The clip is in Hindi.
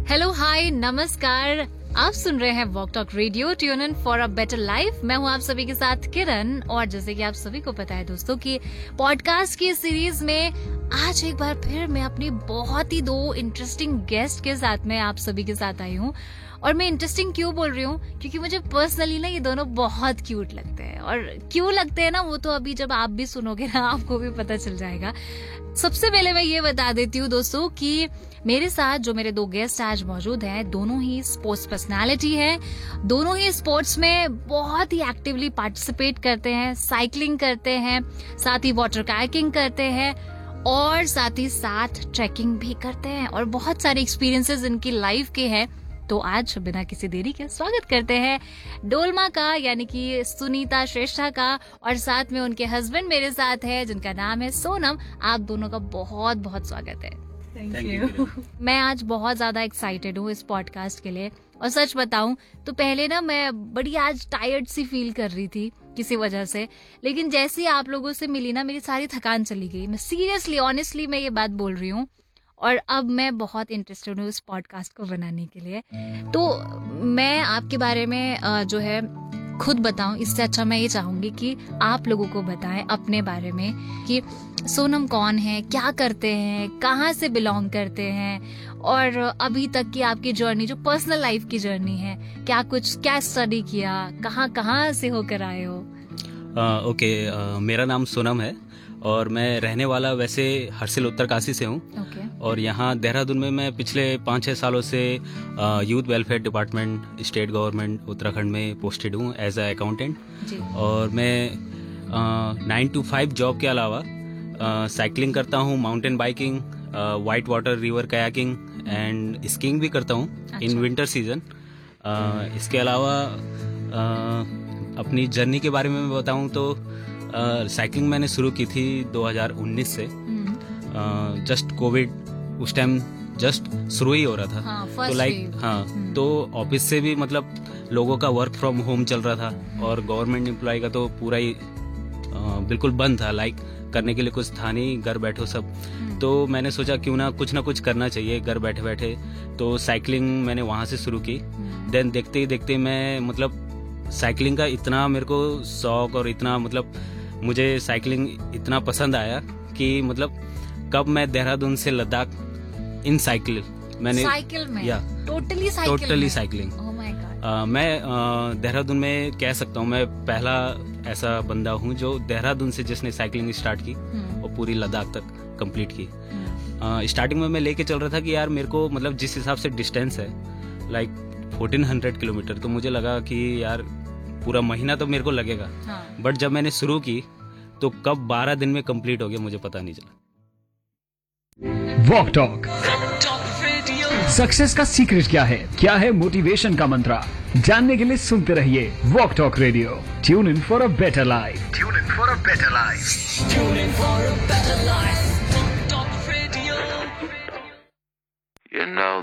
हेलो, हाय, नमस्कार। आप सुन रहे हैं walk talk radio, tune in for a better life. मैं हूं आप सभी के साथ किरण, और जैसे कि आप सभी को पता है दोस्तों कि पॉडकास्ट की सीरीज में आज एक बार फिर मैं अपनी बहुत ही दो इंटरेस्टिंग गेस्ट के साथ में आप सभी के साथ आई हूं। और मैं इंटरेस्टिंग क्यों बोल रही हूँ, क्योंकि मुझे पर्सनली ना ये दोनों बहुत क्यूट लगते हैं। और क्यों लगते हैं ना, वो तो अभी जब आप भी सुनोगे ना आपको भी पता चल जाएगा। सबसे पहले मैं ये बता देती हूँ दोस्तों कि मेरे साथ जो मेरे दो गेस्ट आज मौजूद हैं, दोनों ही स्पोर्ट्स पर्सनालिटी हैं। दोनों ही स्पोर्ट्स में बहुत ही एक्टिवली पार्टिसिपेट करते हैं, साइकिलिंग करते हैं, साथ ही वाटर कायाकिंग करते हैं और साथ ही साथ ट्रैकिंग भी करते हैं, और बहुत सारे एक्सपीरियंसेस इनकी लाइफ के हैं। तो आज बिना किसी देरी के स्वागत करते हैं डोलमा का, यानी कि सुनीता श्रेष्ठा का, और साथ में उनके हस्बैंड मेरे साथ है जिनका नाम है सोनम। आप दोनों का बहुत बहुत स्वागत है। Thank you. मैं आज बहुत ज्यादा एक्साइटेड हूँ इस पॉडकास्ट के लिए, और सच बताऊं तो पहले ना मैं बड़ी आज टायर्ड सी फील कर रही थी किसी वजह से, लेकिन जैसे ही आप लोगों से मिली ना मेरी सारी थकान चली गई। मैं सीरियसली ऑनेस्टली मैं ये बात बोल रही हूँ, और अब मैं बहुत इंटरेस्टेड हूँ इस पॉडकास्ट को बनाने के लिए। तो मैं आपके बारे में जो है खुद बताऊं, इससे अच्छा मैं ये चाहूंगी कि आप लोगों को बताएं अपने बारे में कि सोनम कौन है, क्या करते हैं, कहाँ से बिलोंग करते हैं, और अभी तक की आपकी जर्नी, जो पर्सनल लाइफ की जर्नी है, क्या स्टडी किया, कहाँ से होकर आए हो। ओके, मेरा नाम सोनम है और मैं रहने वाला वैसे हर्सिल उत्तरकाशी से हूँ। और यहाँ देहरादून में मैं पिछले 5-6 सालों से youth welfare department state government Uttarakhand में पोस्टेड हूँ एज अ अकाउंटेंट। और मैं 9 to 5 जॉब के अलावा साइकिलिंग करता हूँ, mountain biking, white water river kayaking and skiing भी करता हूँ इन विंटर सीजन। इसके अलावा अपनी जर्नी के बारे में मैं बताऊँ तो साइकिलिंग मैंने शुरू की थी 2019 से। जस्ट कोविड उस टाइम जस्ट शुरू ही हो रहा था। तो तो ऑफिस से भी मतलब लोगों का वर्क फ्रॉम होम चल रहा था, और गवर्नमेंट एम्प्लॉय का तो पूरा ही बिल्कुल बंद था, करने के लिए कुछ था नहीं, घर बैठो सब। तो मैंने सोचा क्यों ना कुछ करना चाहिए घर बैठे बैठे। तो साइकिलिंग मैंने वहाँ से शुरू की। देन देखते ही देखते मैं मतलब साइकिलिंग का इतना मेरे को शौक, और इतना मतलब मुझे साइकिलिंग इतना पसंद आया कि मतलब कब मैं देहरादून से लद्दाख इन साइकिल में totally cycling. Oh my God. मैं देहरादून में कह सकता हूँ मैं पहला ऐसा बंदा हूँ जो देहरादून से जिसने साइकिलिंग स्टार्ट की और पूरी लद्दाख तक कंप्लीट की। स्टार्टिंग में मैं लेके चल रहा था कि यार मेरे को मतलब जिस हिसाब से डिस्टेंस है 1400 किलोमीटर, तो मुझे लगा कि यार पूरा महीना तो मेरे को लगेगा। बट जब मैंने शुरू की तो कब 12 दिन में कंप्लीट हो गया मुझे पता नहीं चला। वॉक टॉक सक्सेस का सीक्रेट क्या है मोटिवेशन का मंत्रा, जानने के लिए सुनते रहिए walk talk radio, tune in for a better life.